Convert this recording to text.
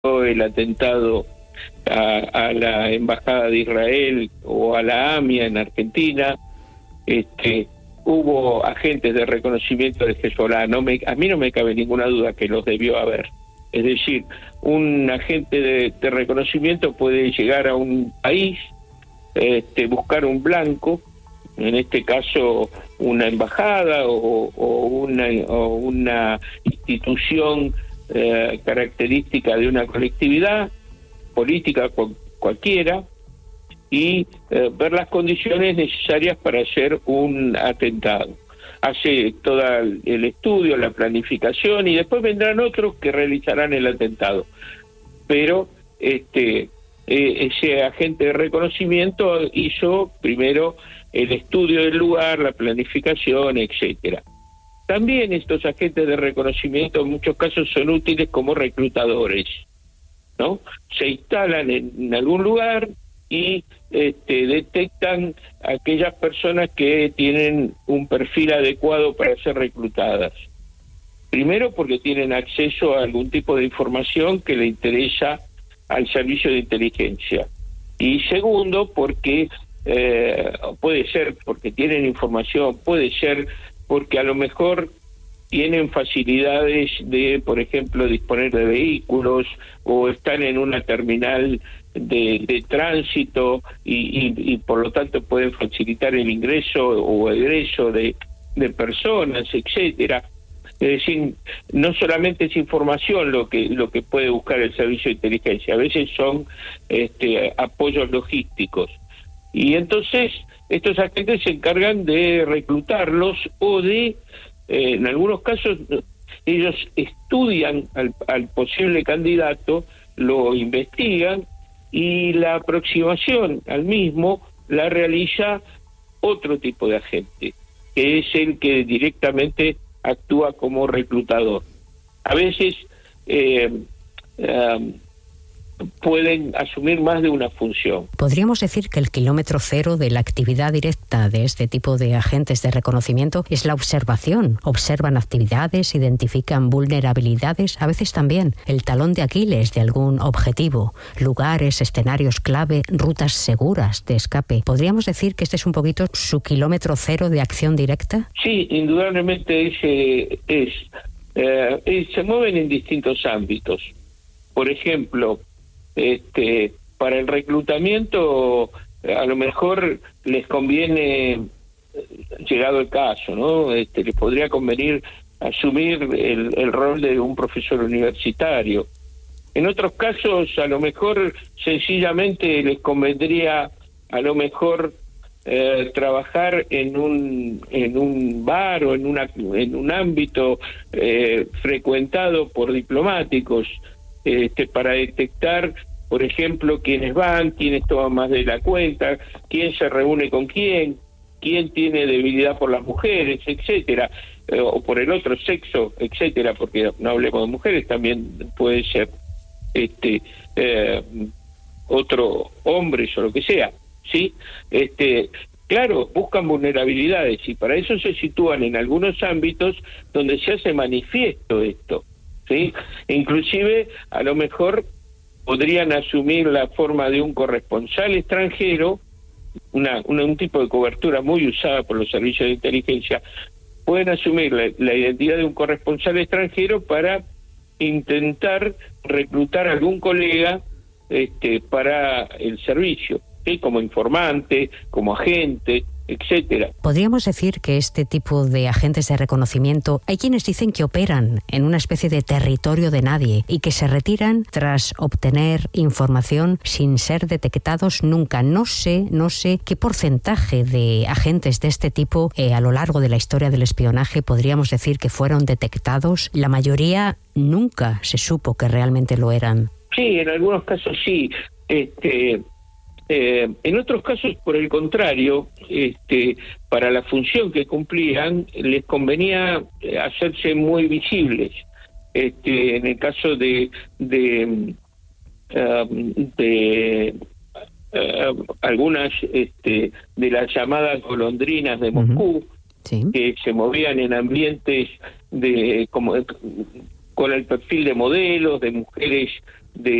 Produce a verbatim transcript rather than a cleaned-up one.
el atentado a, a la Embajada de Israel o a la AMIA en Argentina, este, hubo agentes de reconocimiento de Hezbollah. No me, a mí no me cabe ninguna duda que los debió haber. Es decir, un agente de, de reconocimiento puede llegar a un país, este, buscar un blanco, en este caso una embajada o, o, una, o una institución eh, característica de una colectividad política cual, cualquiera, y eh, ver las condiciones necesarias para hacer un atentado. Hace todo el estudio, la planificación, y después vendrán otros que realizarán el atentado. Pero este eh, ese agente de reconocimiento hizo primero el estudio del lugar, la planificación, etcétera. También estos agentes de reconocimiento en muchos casos son útiles como reclutadores, ¿no? Se instalan en, en algún lugar y este, detectan a aquellas personas que tienen un perfil adecuado para ser reclutadas. Primero porque tienen acceso a algún tipo de información que le interesa al servicio de inteligencia. Y segundo porque eh, puede ser porque tienen información, puede ser porque a lo mejor tienen facilidades de, por ejemplo, disponer de vehículos o están en una terminal de, de tránsito y, y, y por lo tanto pueden facilitar el ingreso o egreso de, de personas, etcétera. Es decir, no solamente es información lo que lo que puede buscar el servicio de inteligencia, a veces son este, apoyos logísticos. Y entonces estos agentes se encargan de reclutarlos o de, eh, en algunos casos, ellos estudian al, al posible candidato, lo investigan y la aproximación al mismo la realiza otro tipo de agente, que es el que directamente actúa como reclutador. A veces eh, eh, pueden asumir más de una función. ¿Podríamos decir que el kilómetro cero de la actividad directa de este tipo de agentes de reconocimiento es la observación? Observan actividades, identifican vulnerabilidades, a veces también el talón de Aquiles de algún objetivo, lugares, escenarios clave, rutas seguras de escape. ¿Podríamos decir que este es un poquito su kilómetro cero de acción directa? Sí, indudablemente ese es. Eh, eh, se mueven en distintos ámbitos. Por ejemplo, Este, para el reclutamiento a lo mejor les conviene, llegado el caso, ¿no? Este, les podría convenir asumir el, el rol de un profesor universitario. En otros casos a lo mejor sencillamente les convendría a lo mejor eh, trabajar en un en un bar o en una en un ámbito eh, frecuentado por diplomáticos. Este, para detectar, por ejemplo, quiénes van, quiénes toman más de la cuenta, quién se reúne con quién, quién tiene debilidad por las mujeres, etcétera, eh, o por el otro sexo, etcétera, porque no hablemos de mujeres, también puede ser este eh, otro hombres o lo que sea, ¿sí? Este, claro, buscan vulnerabilidades y para eso se sitúan en algunos ámbitos donde se hace manifiesto esto. ¿Sí? Inclusive a lo mejor podrían asumir la forma de un corresponsal extranjero, una, una un tipo de cobertura muy usada por los servicios de inteligencia. Pueden asumir la, la identidad de un corresponsal extranjero para intentar reclutar a algún colega este, para el servicio, ¿sí? Como informante, como agente, etcétera. Podríamos decir que este tipo de agentes de reconocimiento, hay quienes dicen que operan en una especie de territorio de nadie y que se retiran tras obtener información sin ser detectados nunca. No sé, no sé qué porcentaje de agentes de este tipo eh, a lo largo de la historia del espionaje podríamos decir que fueron detectados. La mayoría nunca se supo que realmente lo eran. Sí, en algunos casos sí. Este... Eh, en otros casos, por el contrario, este, para la función que cumplían, les convenía hacerse muy visibles. Este, en el caso de de, um, de uh, algunas este, de las llamadas golondrinas de Moscú, uh-huh. Sí. Que se movían en ambientes de como con el perfil de modelos, de mujeres de